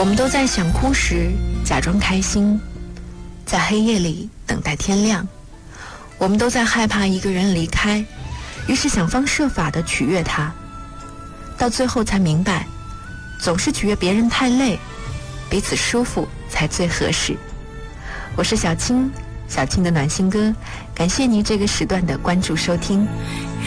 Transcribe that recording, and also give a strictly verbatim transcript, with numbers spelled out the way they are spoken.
我们都在想哭时假装开心，在黑夜里等待天亮。我们都在害怕一个人离开，于是想方设法地取悦他，到最后才明白，总是取悦别人太累，彼此舒服才最合适。我是小青，小青的暖心歌，感谢你这个时段的关注收听。